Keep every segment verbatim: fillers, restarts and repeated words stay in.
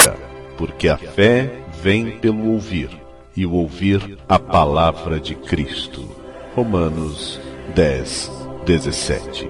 Bíblica, porque a fé vem pelo ouvir, e o ouvir a palavra de Cristo. Romanos dez, dezessete.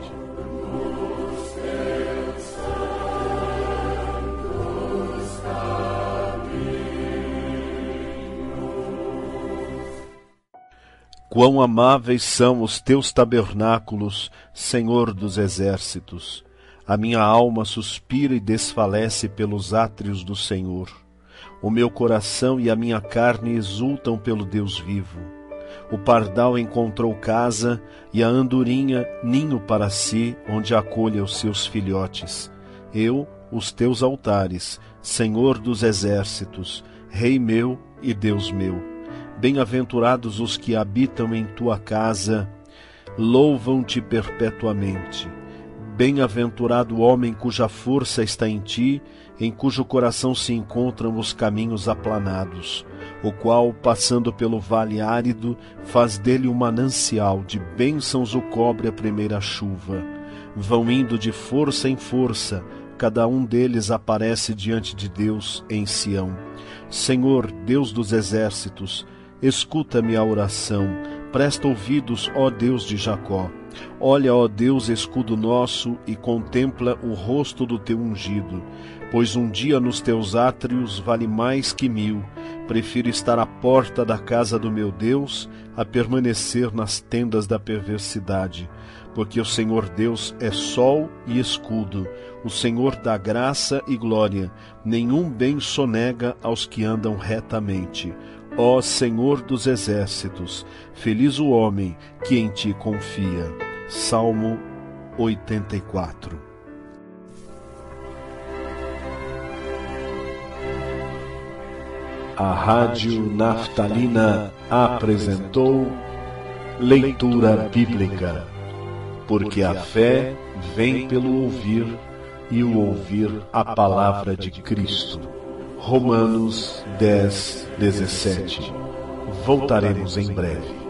Quão amáveis são os teus tabernáculos, Senhor dos exércitos! A minha alma suspira e desfalece pelos átrios do Senhor. O meu coração e a minha carne exultam pelo Deus vivo. O pardal encontrou casa e a andorinha ninho para si, onde acolha os seus filhotes. Eu, os teus altares, Senhor dos exércitos, Rei meu e Deus meu. Bem-aventurados os que habitam em tua casa, louvam-te perpetuamente. Bem-aventurado o homem cuja força está em ti, em cujo coração se encontram os caminhos aplanados, o qual, passando pelo vale árido, faz dele um manancial, de bênçãos o cobre a primeira chuva. Vão indo de força em força, cada um deles aparece diante de Deus em Sião. Senhor, Deus dos exércitos, escuta-me a oração, presta ouvidos, ó Deus de Jacó. Olha, ó Deus, escudo nosso, e contempla o rosto do teu ungido, pois um dia nos teus átrios vale mais que mil. Prefiro estar à porta da casa do meu Deus a permanecer nas tendas da perversidade, porque o Senhor Deus é sol e escudo, o Senhor dá graça e glória, nenhum bem sonega aos que andam retamente. Ó Senhor dos exércitos, feliz o homem que em ti confia. Salmo oitenta e quatro. A Rádio Naftalina apresentou Leitura Bíblica, porque a fé vem pelo ouvir, e o ouvir a palavra de Cristo. Romanos dez, dezessete. Voltaremos em breve.